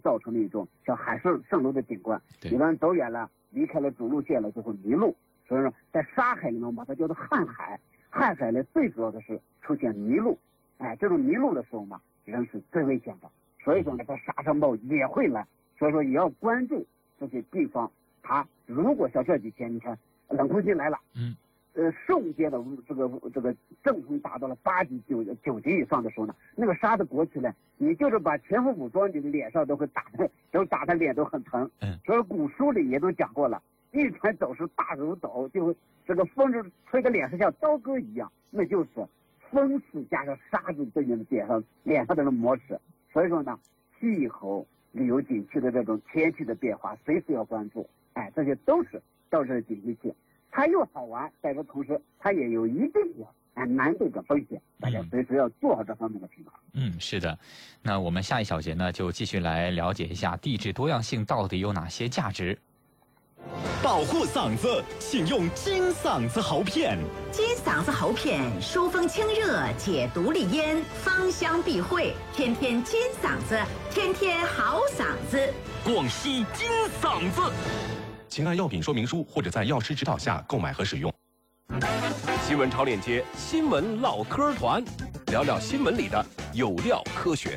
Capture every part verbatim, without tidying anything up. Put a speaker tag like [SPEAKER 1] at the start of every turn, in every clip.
[SPEAKER 1] 造成了一种像海市蜃楼的景观。有的人走远了，离开了主路线了，就会迷路。所以说，在沙海里面，把它叫做旱海。旱海呢，最主要的是出现迷路。哎，这种迷路的时候嘛，人是最危险的。所以说呢，在沙尘暴也会来。所以说，也要关注这些地方。它如果像这几天，你看冷空气来了，嗯，呃，受阶的这个这个阵风达到了八级、九九级以上的时候呢，那个沙子裹起来，你就是把全副武装，你的脸上都会打的，都打的脸都很疼。嗯，所以古书里也都讲过了，一船走是大如斗，就这个风就吹的脸上像刀割一样，那就是风势加上沙子对你的脸上脸上的磨蚀。所以说呢，气候旅游景区的这种天气的变化，随时要关注。哎，这些都是到这警惕性，它又好玩，但是同时它也有一定的哎难度的风险，大家随时要做好这方面的平衡。
[SPEAKER 2] 嗯，是的。那我们下一小节呢，就继续来了解一下地质多样性到底有哪些价值。
[SPEAKER 3] 保护嗓子，请用金嗓子喉片。
[SPEAKER 4] 金嗓子喉片疏风清热，解毒利咽，芳香避秽，天天金嗓子，天天好嗓子。
[SPEAKER 3] 广西金嗓子。
[SPEAKER 5] 请按药品说明书或者在药师指导下购买和使用。
[SPEAKER 3] 新闻超链接，新闻唠嗑团，聊聊新闻里的有料科学。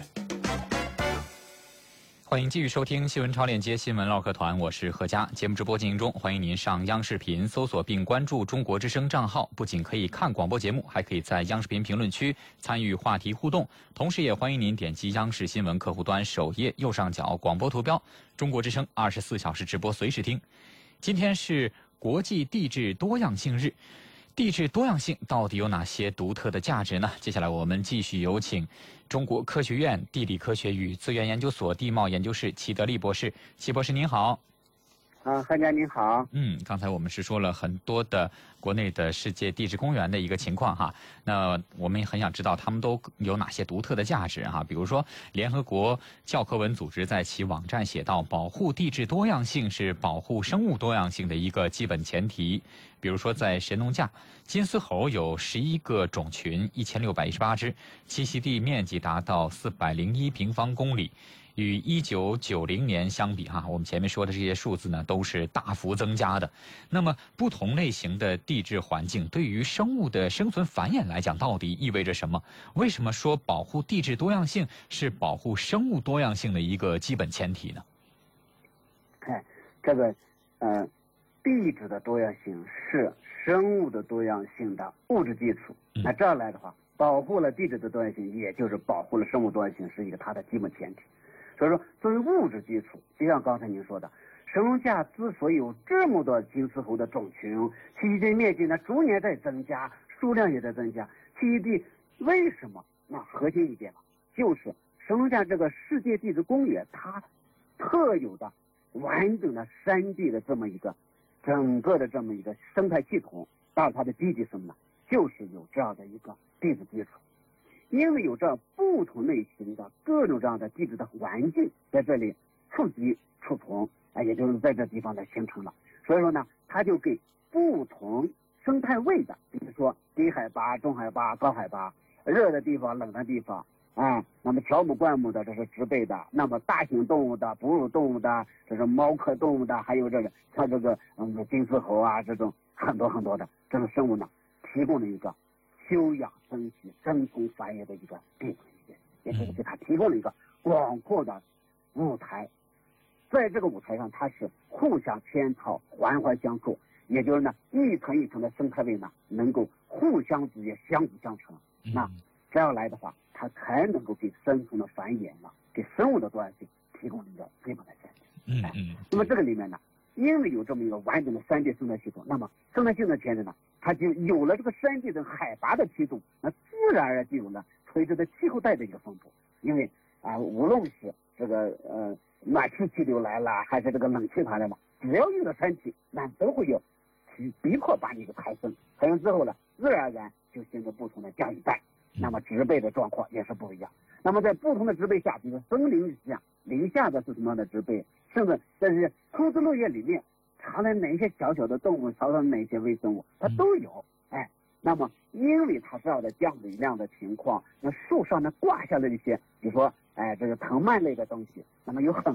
[SPEAKER 2] 欢迎继续收听新闻超链接新闻唠嗑团，我是何佳。节目直播进行中，欢迎您上央视频搜索并关注中国之声账号，不仅可以看广播节目，还可以在央视频评论区参与话题互动。同时也欢迎您点击央视新闻客户端首页右上角广播图标，中国之声二十四小时直播随时听。今天是国际地质多样性日。地质多样性到底有哪些独特的价值呢？接下来我们继续有请中国科学院地理科学与资源研究所地貌研究室齐德利博士。齐博士您好。
[SPEAKER 1] 啊，何家您好。
[SPEAKER 2] 嗯，刚才我们是说了很多的国内的世界地质公园的一个情况哈，那我们也很想知道他们都有哪些独特的价值哈。比如说，联合国教科文组织在其网站写道，保护地质多样性是保护生物多样性的一个基本前提。比如说，在神农架，金丝猴有十一个种群，一千六百一十八只，栖息地面积达到四百零一平方公里。与一九九零年相比哈，我们前面说的这些数字呢，都是大幅增加的。那么，不同类型的地质环境对于生物的生存繁衍来讲，到底意味着什么？为什么说保护地质多样性是保护生物多样性的一个基本前提呢？
[SPEAKER 1] 哎，这个，呃，地质的多样性是生物的多样性的物质基础。嗯、那这样来的话，保护了地质的多样性，也就是保护了生物多样性，是一个它的基本前提。所以说，作为物质基础，就像刚才您说的，神农架之所以有这么多金丝猴的种群，栖息地面积呢逐年在增加，数量也在增加。栖息地为什么？那核心一点吧，就是神农架这个世界地质公园，它特有的完整的山地的这么一个整个的这么一个生态系统。当然，它的积极什么呢？就是有这样的一个地质基础。因为有这样不同类型的各种这样的地质的环境在这里触及触从，啊，也就是在这地方呢形成了。所以说呢，它就给不同生态位的，比如说低海拔、中海拔、高海拔，热的地方、冷的地方，啊，那么条目灌木的这是植被的，那么大型动物的、哺乳动物的，这是猫科动物的，还有这个像这个嗯金丝猴啊这种很多很多的这种生物呢，提供了一个休养生息、生存繁衍的一个地方，也就是给它提供了一个广阔的舞台。在这个舞台上，它是互相嵌套、环环相扣，也就是呢一层一层的生态位呢能够互相之间相辅相成。那这样来的话，它才能够给生存的繁衍呢，给生物的多样性提供了一个基本的前提。嗯嗯。那么这个里面呢，因为有这么一个完整的山地生态系统，那么生态系统的前提呢，它就有了这个山地的海拔的提动，那自然而然就有了垂直的气候带的一个分布。因为啊，无论是这个呃暖气气流来了，还是这个冷气团来了，只要遇到山体，那都会有去逼迫把你给抬升，抬升之后呢，自然而然就形成不同的降雨带。那么植被的状况也是不一样。那么在不同的植被下，比如森林下、林下的是什么样的植被，甚至在这些枯枝落叶里面藏了哪些小小的动物，藏了哪些微生物，它都有。哎，那么因为它这样的降雨量的情况，那树上呢挂下了一些，比如说哎这个藤蔓类的东西，那么有很